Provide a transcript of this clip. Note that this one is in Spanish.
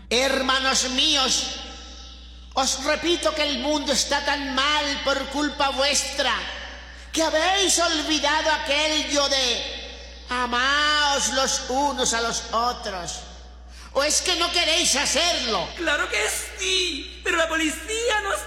Hermanos míos, os repito que el mundo está tan mal por culpa vuestra que habéis olvidado aquello de amaos los unos a los otros. ¿O es que no queréis hacerlo? ¡Claro que sí! ¡Pero la policía nos